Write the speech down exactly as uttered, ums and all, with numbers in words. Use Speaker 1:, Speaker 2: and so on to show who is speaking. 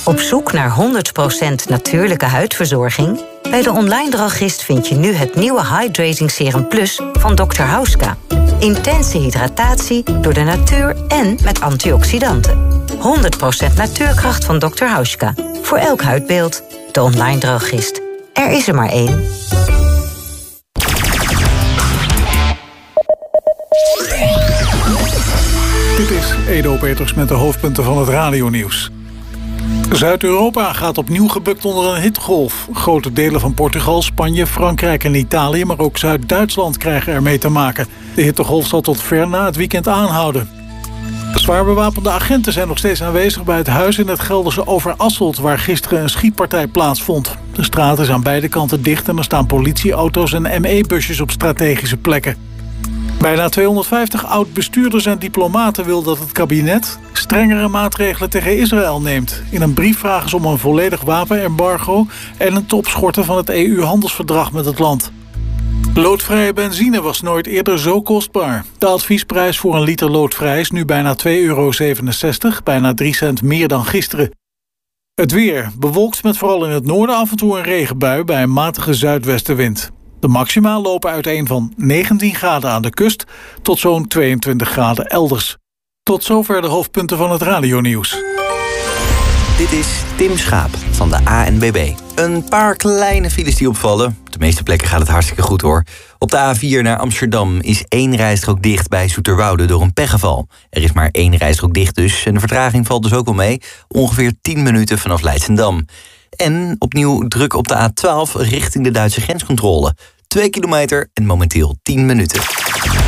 Speaker 1: Op zoek naar honderd procent natuurlijke huidverzorging? Bij de online drogist vind je nu het nieuwe Hydrating Serum Plus van dokter Hauska. Intense hydratatie door de natuur en met antioxidanten. honderd procent natuurkracht van dokter Hauska. Voor elk huidbeeld. De online drogist. Er is er maar één.
Speaker 2: Dit is Edo Peters met de hoofdpunten van het radionieuws. Zuid-Europa gaat opnieuw gebukt onder een hittegolf. Grote delen van Portugal, Spanje, Frankrijk en Italië, maar ook Zuid-Duitsland krijgen ermee te maken. De hittegolf zal tot ver na het weekend aanhouden. Zwaar bewapende agenten zijn nog steeds aanwezig bij het huis in het Gelderse Overasselt, waar gisteren een schietpartij plaatsvond. De straat is aan beide kanten dicht en er staan politieauto's en M E-busjes op strategische plekken. Bijna tweehonderdvijftig oud-bestuurders en diplomaten wil dat het kabinet strengere maatregelen tegen Israël neemt. In een brief vragen ze om een volledig wapenembargo en een topschorten van het E U-handelsverdrag met het land. Loodvrije benzine was nooit eerder zo kostbaar. De adviesprijs voor een liter loodvrij is nu bijna twee euro zevenenzestig, bijna drie cent meer dan gisteren. Het weer bewolkt met vooral in het noorden af en toe een regenbui bij een matige zuidwestenwind. De maxima lopen uiteen van negentien graden aan de kust tot zo'n tweeëntwintig graden elders. Tot zover de hoofdpunten van het radionieuws.
Speaker 3: Dit is Tim Schaap van de A N B B. Een paar kleine files die opvallen. Op de meeste plekken gaat het hartstikke goed hoor. Op de A vier naar Amsterdam is één rijstrook dicht bij Zoeterwoude door een pechgeval. Er is maar één rijstrook dicht dus en de vertraging valt dus ook wel mee. Ongeveer tien minuten vanaf Leidschendam. En opnieuw druk op de A twaalf richting de Duitse grenscontrole. Twee kilometer en momenteel tien minuten.